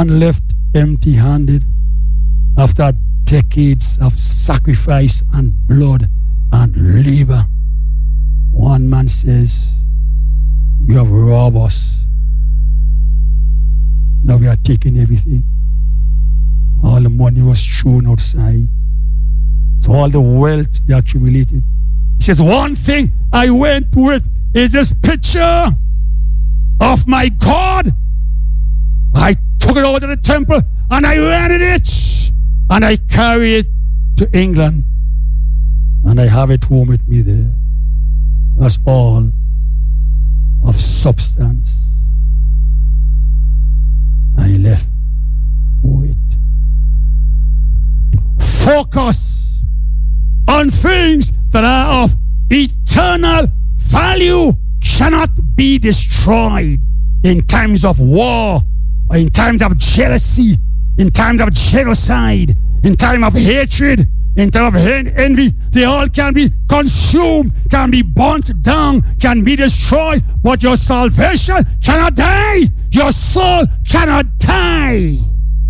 and left empty-handed after decades of sacrifice and blood and labor. One man says, "You have robbed us. Now we are taking everything." All the money was thrown outside. So all the wealth they accumulated. He says, "One thing I went with is this picture of my God. I took it over to the temple and I rented it and I carry it to England and I have it home with me there. That's all of substance I left with." Focus on things that are of eternal value cannot be destroyed in times of war, or in times of jealousy, in times of genocide, in time of hatred, in time of envy. They all can be consumed, can be burnt down, can be destroyed, but your salvation cannot die. Your soul cannot die.